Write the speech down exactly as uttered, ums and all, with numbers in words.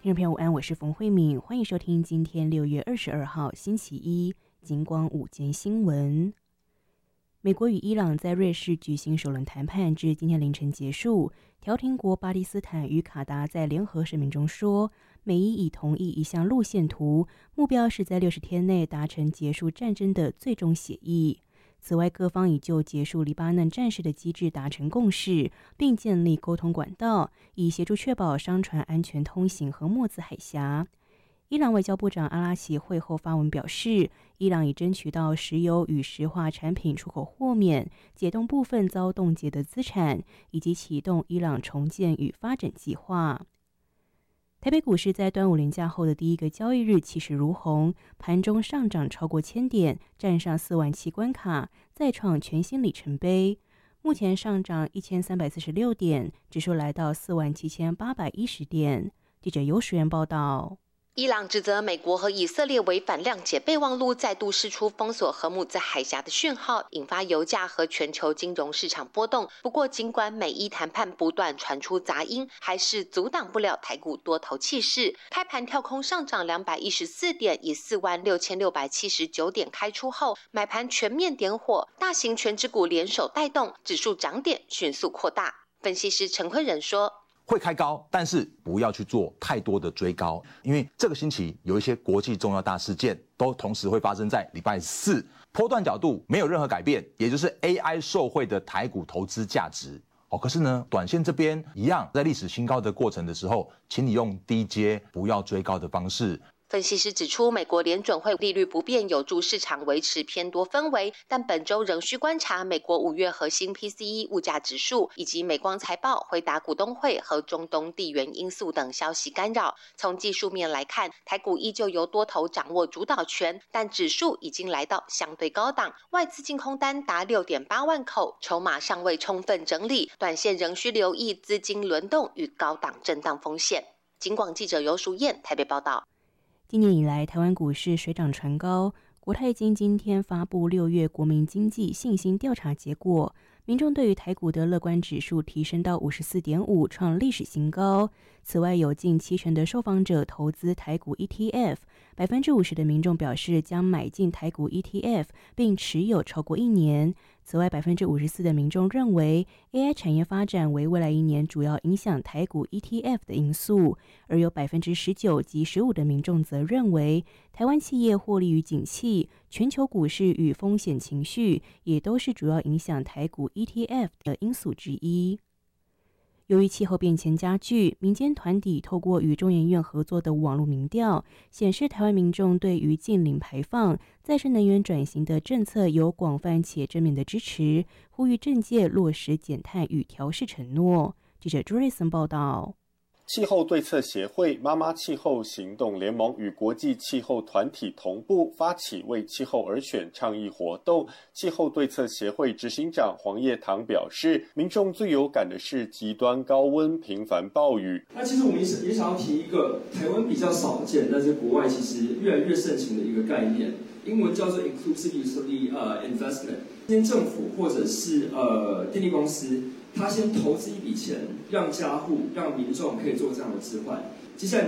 听众朋友午安，我是冯慧敏，欢迎收听今天六月二十二号星期一金光午间新闻。美国与伊朗在瑞士举行首轮谈判，至今天凌晨结束。调停国巴基斯坦与卡达在联合声明中说，美伊已同意一项路线图，目标是在六十天内达成结束战争的最终协议。此外，各方已就结束黎巴嫩战事的机制达成共识，并建立沟通管道，以协助确保商船安全通行和莫兹海峡。伊朗外交部长阿拉奇会后发文表示，伊朗已争取到石油与石化产品出口豁免，解冻部分遭冻结的资产，以及启动伊朗重建与发展计划。台北股市在端午连假后的第一个交易日气势如虹，盘中上涨超过千点，站上四万七关卡，再创全新里程碑。目前上涨一千三百四十六点，指数来到四万七千八百一十点。记者尤时源报道。 伊朗指责美国和以色列违反谅解备忘录，再度释出封锁荷姆兹海峡的讯号，引发油价和全球金融市场波动。不过，尽管美伊谈判不断传出杂音，还是阻挡不了台股多头气势。开盘跳空上涨两百一十四点，以四万六千六百七十九点开出后，买盘全面点火，大型全指股联手带动，指数涨点迅速扩大。分析师陈坤仁说， 会开高，但是不要去做太多的追高，因为这个星期有一些国际重要大事件都同时会发生在礼拜四，波段角度没有任何改变，也就是 A I 受惠的台股投资价值。哦，可是呢，短线这边一样，在历史新高的过程的时候，请你用低接不要追高的方式。 分析师指出，美国联准会利率不变有助市场维持偏多氛围，但本周仍需观察美国五月核心 P C E 物价指数以及美光财报、回答股东会和中东地缘因素等消息干扰。从技术面来看，台股依旧由多头掌握主导权，但指数已经来到相对高档，外资净空单达 六点八万口，筹码尚未充分整理，短线仍需留意资金轮动与高档震荡风险。警广记者游淑燕台北报道。 今年以来，台湾股市水涨船高。国泰金今天发布六月国民经济信心调查结果，民众对于台股的乐观指数提升到 五十四点五， 创历史新高。此外，有近七成的受访者投资台股 E T F， 百分之五十的民众表示将买进台股 E T F， 并持有超过一年。此外，百分之五十四的民众认为 A I 产业发展为未来一年主要影响台股 E T F 的因素，而有百分之十九及十五的民众则认为台湾企业获利于景气，全球股市与风险情绪也都是主要影响台股 E T F 的因素之一。由于气候变迁加剧，民间团体透过与中研院合作的网络民调显示，台湾民众对于净零排放、再生能源转型的政策有广泛且正面的支持，呼吁政界落实减碳与调适承诺。记者朱瑞森报道。 气候对策协会、妈妈气候行动联盟与国际气候团体同步发起为气候而选倡议活动。气候对策协会执行长黄叶堂表示，民众最有感的是极端高温、频繁暴雨。 那其实我们也也想要提一个台湾比较少见，但是国外其实越来越盛行的一个概念，英文叫做 inclusive investment。今天政府或者是呃电力公司，他先投资一笔钱，让家户、让民众可以做这样的置换，接下来